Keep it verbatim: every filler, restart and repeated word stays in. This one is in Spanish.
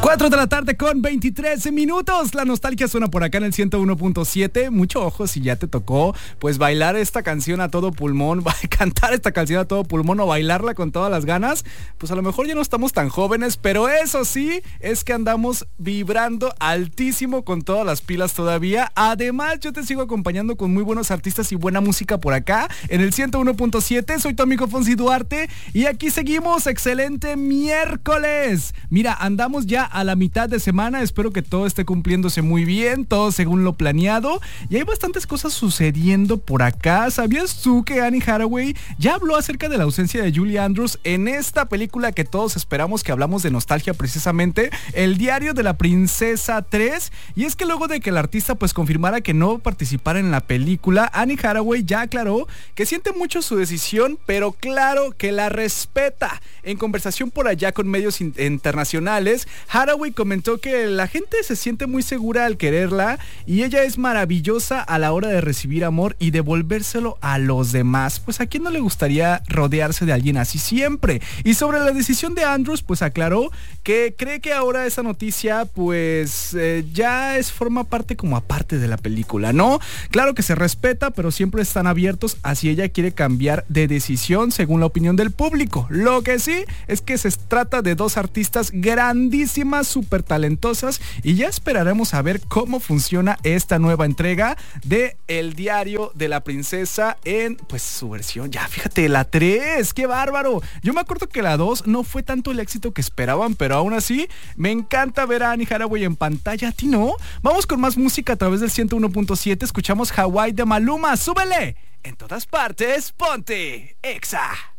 cuatro de la tarde con veintitrés minutos. La nostalgia suena por acá en el ciento uno punto siete. Mucho ojo si ya te tocó pues bailar esta canción a todo pulmón, cantar esta canción a todo pulmón o bailarla con todas las ganas. Pues a lo mejor ya no estamos tan jóvenes, pero eso sí, es que andamos vibrando altísimo con todas las pilas todavía. Además, yo te sigo acompañando con muy buenos artistas y buena música por acá en el ciento uno punto siete. Soy tu amigo Fonsi Duarte y aquí seguimos. Excelente miércoles. Mira, andamos ya a la mitad de semana, espero que todo esté cumpliéndose muy bien, todo según lo planeado, y hay bastantes cosas sucediendo por acá. ¿Sabías tú que Anne Hathaway ya habló acerca de la ausencia de Julie Andrews en esta película que todos esperamos, que hablamos de nostalgia precisamente, El diario de la princesa tres? Y es que luego de que el artista pues confirmara que no participara en la película, Anne Hathaway ya aclaró que siente mucho su decisión, pero claro que la respeta. En conversación por allá con medios in- internacionales, Hathaway comentó que la gente se siente muy segura al quererla y ella es maravillosa a la hora de recibir amor y devolvérselo a los demás. Pues a quién no le gustaría rodearse de alguien así siempre. Y sobre la decisión de Andrews, pues aclaró que cree que ahora esa noticia pues eh, ya es forma parte como aparte de la película, ¿no? Claro que se respeta, pero siempre están abiertos a si ella quiere cambiar de decisión según la opinión del público. Lo que sí es que se trata de dos artistas grandísimas, súper talentosas, y ya esperaremos a ver cómo funciona esta nueva entrega de El diario de la princesa en pues su versión, ya fíjate, la tres, qué bárbaro. Yo me acuerdo que la dos no fue tanto el éxito que esperaban, pero aún así me encanta ver a Anne Hathaway en pantalla. ¿A ti no? Vamos con más música a través del ciento uno punto siete. Escuchamos Hawaii de Maluma. ¡Súbele! En todas partes, ponte Exa.